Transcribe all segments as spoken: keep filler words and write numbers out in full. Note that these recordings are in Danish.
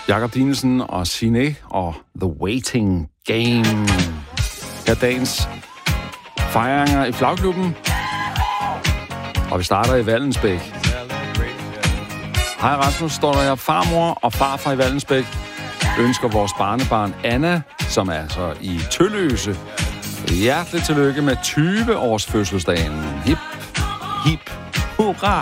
Jakob Dinesen og Signe og The Waiting Game. Her dagens fejringer i flagklubben. Og vi starter i Vallensbæk. Hej Rasmus, står der her. Farmor og farfar i Vallensbæk ønsker vores barnebarn Anna, som er så i Tølløse, hjerteligt tillykke med tyve års fødselsdagen. Hip, hip, hurra!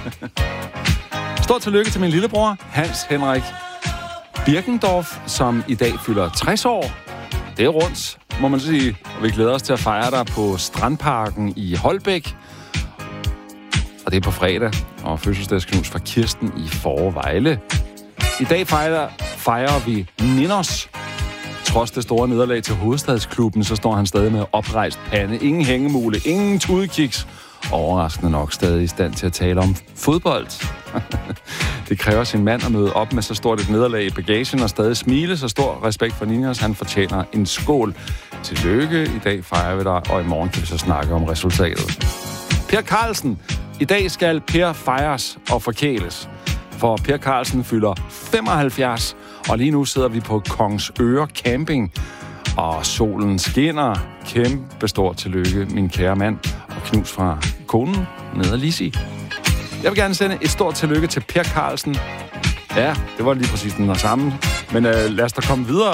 Stort tillykke til min lillebror, Hans Henrik Birkendorf, som i dag fylder tres år. Det er rundt, må man sige. Og vi glæder os til at fejre dig på Strandparken i Holbæk. Og det er på fredag, og fødselsdagsknus fra Kirsten i Forvejle. I dag fejrer, fejrer vi Ninos. Trods det store nederlag til Hovedstadsklubben, så står han stadig med oprejst pande. Ingen hængemule, ingen tudekiks. Overraskende nok stadig i stand til at tale om fodbold. Det kræver sin mand at møde op med så stort et nederlag i bagagen og stadig smile. Så stor respekt for Ninos. Han fortjener en skål. Tillykke. I dag fejrer vi dig, og i morgen kan vi så snakke om resultatet. Per Carlsen. I dag skal Per fejres og forkæles. For Per Carlsen fylder femoghalvfjerds, og lige nu sidder vi på Kongsøre Camping. Og solen skinner. Kæmpe stort tillykke, min kære mand. Og knus fra konen, nede af Lissi. Jeg vil gerne sende et stort tillykke til Per Carlsen. Ja, det var lige præcis den samme. Men øh, lad os da komme videre.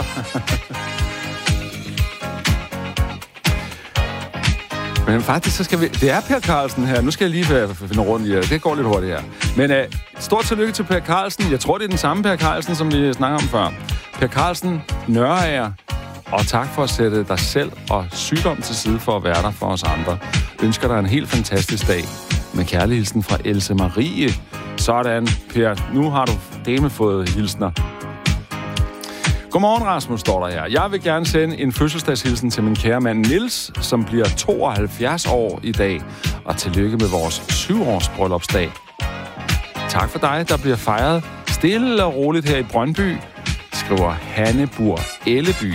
Men faktisk, så skal vi... Det er Per Carlsen her. Nu skal jeg lige finde rundt i det. Det går lidt hurtigt her. Men øh, stort tillykke til Per Carlsen. Jeg tror, det er den samme Per Carlsen, som vi snakker om før. Per Carlsen, Nørager. Og tak for at sætte dig selv og sygdom til side for at være der for os andre. Ønsker dig en helt fantastisk dag. Med kærlig hilsen fra Else Marie. Sådan, Per. Nu har du dame fået hilsner. Godmorgen, Rasmus, står der her. Jeg vil gerne sende en fødselsdagshilsen til min kære mand Niels, som bliver tooghalvfjerds år i dag. Og tillykke med vores syv-års bryllupsdag. Tak for dig, der bliver fejret stille og roligt her i Brøndby, skriver Hanne Bur Elleby.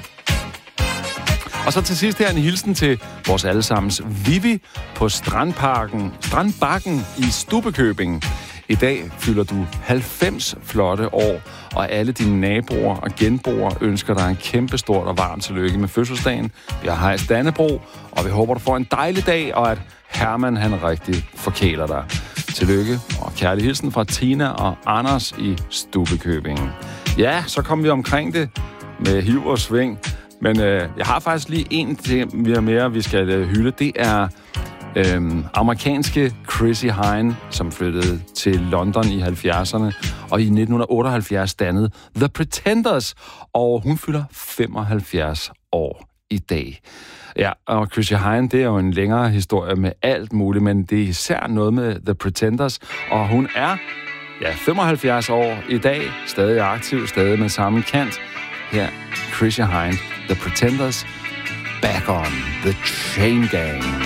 Og så til sidst her en hilsen til vores allesammens Vivi på Strandparken, Strandbakken i Stubbekøbing. I dag fylder du halvfems flotte år, og alle dine naboer og genboer ønsker dig en kæmpe stort og varmt tillykke med fødselsdagen. Vi har hejst Dannebro, og vi håber, du får en dejlig dag, og at Herman han rigtig forkæler dig. Tillykke og kærlig hilsen fra Tina og Anders i Stubbekøbing. Ja, så kommer vi omkring det med hiv og sving. Men øh, jeg har faktisk lige en ting mere, vi skal øh, hylde. Det er øh, amerikanske Chrissy Hine, som flyttede til London i halvfjerdserne, og i nitten otteoghalvfjerds dannede The Pretenders, og hun fylder femoghalvfjerds år i dag. Ja, og Chrissy Hine, det er jo en længere historie med alt muligt, men det er især noget med The Pretenders, og hun er ja, femoghalvfjerds år i dag, stadig aktiv, stadig med samme kant. Her, Chrissy Hine, The Pretenders, Back on the Chain Gang.